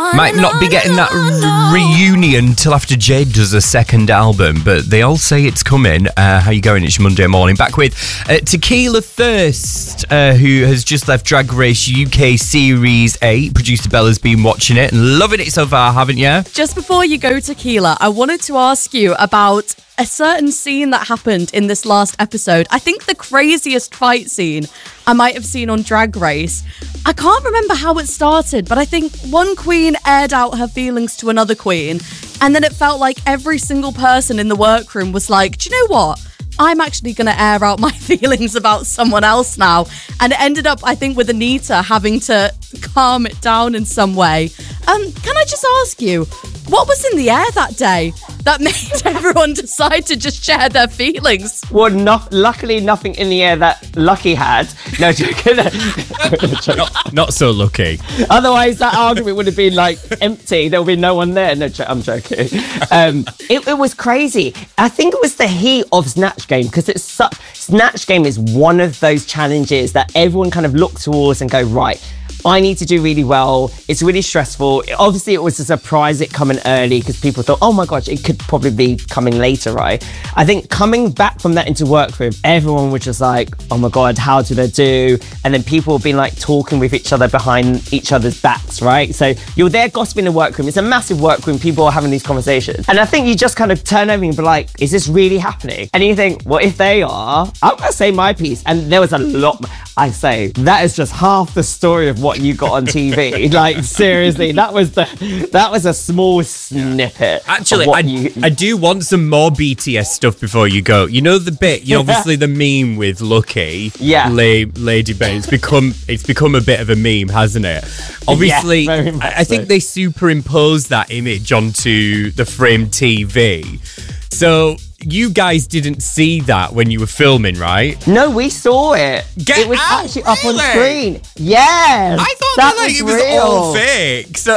Might not be getting that reunion till after Jade does a second album, but they all say it's coming. How you going? It's your Monday morning. Back with Tequila Thirst, who has just left Drag Race UK Series 8. Producer Bella's been watching it and loving it so far, haven't you? Just before you go, Tequila, I wanted to ask you about a certain scene that happened in this last episode. I think the craziest fight scene I might have seen on Drag Race. I can't remember how it started, but I think one queen aired out her feelings to another queen, and then it felt like every single person in the workroom was like, do you know what? I'm actually going to air out my feelings about someone else now. And it ended up, I think, with Anita having to calm it down in some way. Can I just ask you, what was in the air that day that made everyone decide to just share their feelings? Well, luckily nothing in the air that Lucky had. No, joking. Not so lucky. Otherwise, that argument would have been like empty. There would be no one there. No, I'm joking. It was crazy. I think it was the heat of Snatch Game, because Snatch Game is one of those challenges that everyone kind of look towards and go, right, I need to do really well. It's really stressful. Obviously, it was a surprise it coming early because people thought, oh my gosh, it could probably be coming later, right? I think coming back from that into workroom, everyone was just like, oh my God, how did I do? And then people have been like talking with each other behind each other's backs, right? So you're there gossiping in the workroom. It's a massive workroom. People are having these conversations. And I think you just kind of turn over and be like, is this really happening? And you think, well, if they are, I'm going to say my piece. And there was a lot. I say, that is just half the story of what you got on TV. Like, seriously, that was a small snippet. Actually, I do want some more BTS stuff before you go. You know the bit, obviously the meme with Lucky, Lady Bae. It's become a bit of a meme, hasn't it? Obviously, yeah, I think they superimposed that image onto the framed TV. So you guys didn't see that when you were filming, right? No, we saw it. It was out, actually really? up on screen. Yes. I thought that it was all fake. So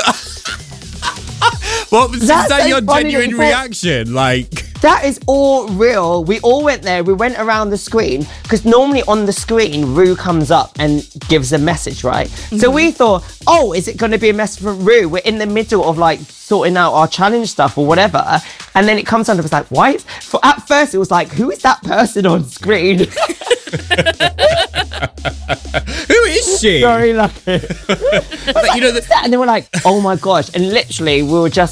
was that your genuine reaction? Like, that is all real. We all went there. We went around the screen because normally on the screen, Rue comes up and gives a message, right? Mm-hmm. So we thought, oh, is it going to be a message from Rue? We're in the middle of like sorting out our challenge stuff or whatever. And then it comes on and it's like, why? At first it was like, who is that person on screen? Who is she? Sorry, Lucky. And then we're like, oh my gosh. And literally we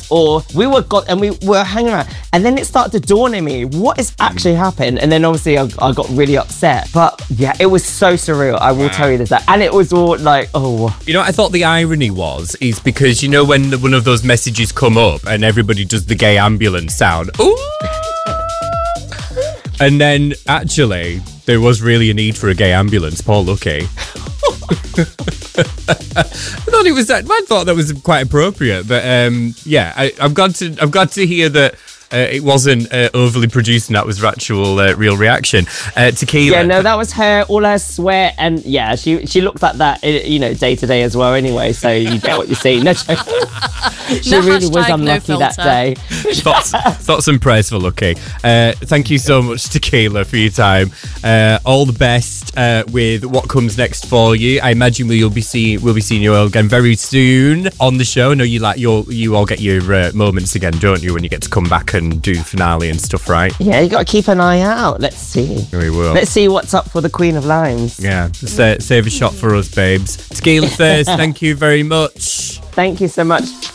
were hanging around. And then it started to dawn on me, what has actually happened? And then obviously I got really upset. But yeah, it was so surreal. I will tell you that. And it was all like, oh. You know what I thought the irony is because, you know, when one of those messages come up and everybody does the gay ambulance sound. Ooh! And then actually there was really a need for a gay ambulance. Poor Lucky. I thought that was quite appropriate, but I've got to hear that it wasn't overly produced and that was her actual real reaction. Tequila. Yeah, no, that was her, all her sweat, and yeah, she looks like that, you know, day to day as well anyway, so you get what you see. No, she really was unlucky that day. Thoughts and praise for Lucky. Thank you so much, Tequila, for your time. All the best with what comes next for you. I imagine we'll be seeing you all again very soon on the show. I know you all get your moments again, don't you, when you get to come back and do the finale and stuff, right? Yeah, you got to keep an eye out. Let's see. We will. Let's see what's up for the Queen of Limes. Yeah, save a shot for us, babes. Tequila Thirst, thank you very much. Thank you so much.